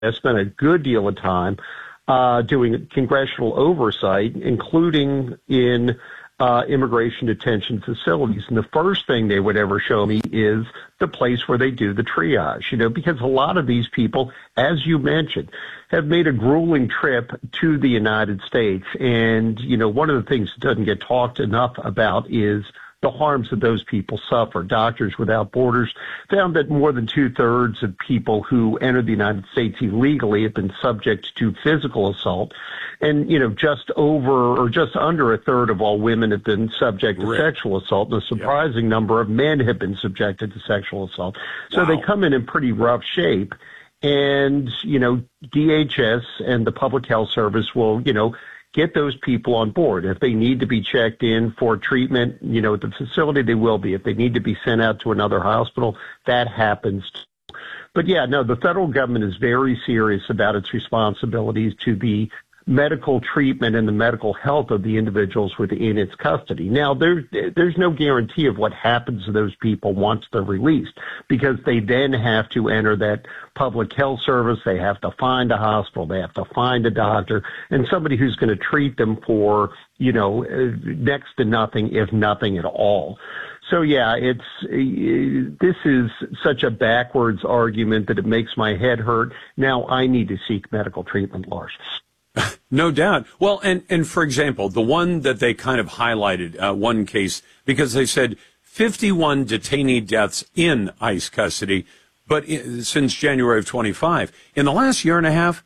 I spent a good deal of time doing congressional oversight, including in immigration detention facilities. And the first thing they would ever show me is the place where they do the triage, because a lot of these people, as you mentioned, have made a grueling trip to the United States. And, one of the things that doesn't get talked enough about is the harms that those people suffer. Doctors Without Borders found that more than 2/3 of people who enter the United States illegally have been subject to physical assault. And, just under a third of all women have been subject to sexual assault. And a surprising number of men have been subjected to sexual assault. So they come in pretty rough shape. And, DHS and the Public Health Service will, get those people on board. If they need to be checked in for treatment, at the facility, they will be. If they need to be sent out to another hospital, that happens. But the federal government is very serious about its responsibilities to the medical treatment and the medical health of the individuals within its custody. Now, there's no guarantee of what happens to those people once they're released, because they then have to enter that public health service. They have to find a hospital. They have to find a doctor and somebody who's going to treat them for, next to nothing, if nothing at all. So, this is such a backwards argument that it makes my head hurt. Now I need to seek medical treatment, Lars. No doubt. Well, and for example, the one that they kind of highlighted, one case, because they said 51 detainee deaths in ICE custody, but since January of 25. In the last year and a half,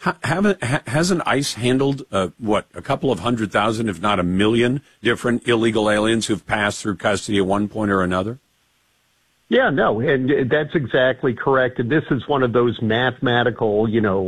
hasn't ICE handled, a couple of 100,000, if not 1 million, different illegal aliens who've passed through custody at one point or another? Yeah, no, and that's exactly correct. And this is one of those mathematical,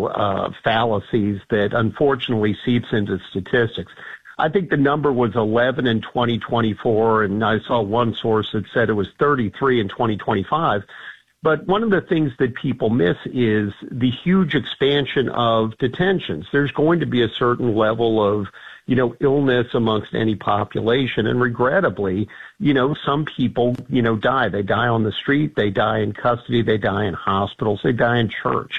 fallacies that unfortunately seeps into statistics. I think the number was 11 in 2024, and I saw one source that said it was 33 in 2025. But one of the things that people miss is the huge expansion of detentions. There's going to be a certain level of illness amongst any population. And regrettably, some people, die. They die on the street. They die in custody. They die in hospitals. They die in church.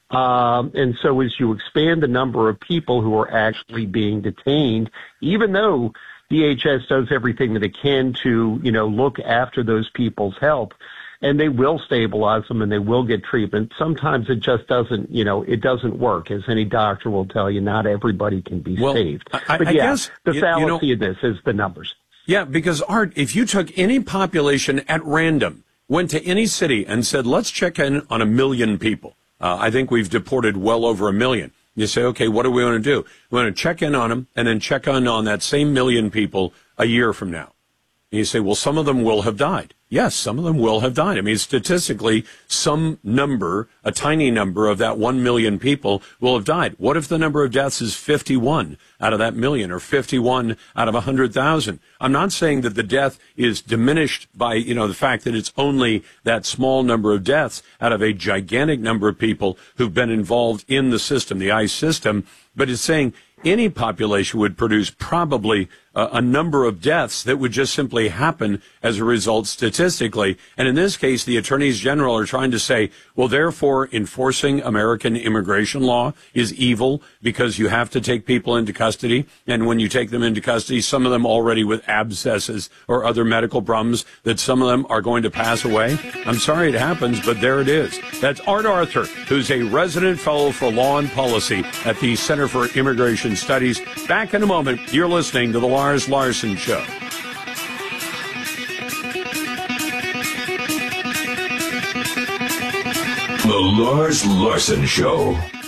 And so as you expand the number of people who are actually being detained, even though DHS does everything that it can to, look after those people's health, and they will stabilize them and they will get treatment. Sometimes it just doesn't, it doesn't work. As any doctor will tell you, not everybody can be saved. I guess the fallacy in this is the numbers. Yeah, because Art, if you took any population at random, went to any city and said, let's check in on 1 million people. I think we've deported well over 1 million. You say, okay, what do we want to do? We want to check in on them and then check in on that same 1 million people a year from now. And you say, well, some of them will have died. Yes, some of them will have died. I mean, statistically, some number, a tiny number of that 1 million people will have died. What if the number of deaths is 51 out of that million or 51 out of 100,000? I'm not saying that the death is diminished by, the fact that it's only that small number of deaths out of a gigantic number of people who've been involved in the system, the ICE system, but it's saying any population would produce probably a number of deaths that would just simply happen as a result statistically. And in this case, the attorneys general are trying to say, well, therefore, enforcing American immigration law is evil because you have to take people into custody. And when you take them into custody, some of them already with abscesses or other medical problems, that some of them are going to pass away. I'm sorry it happens, but there it is. That's Art Arthur, who's a resident fellow for law and policy at the Center for Immigration Studies. Back in a moment. You're listening to The Lars Larson Show. The Lars Larson Show.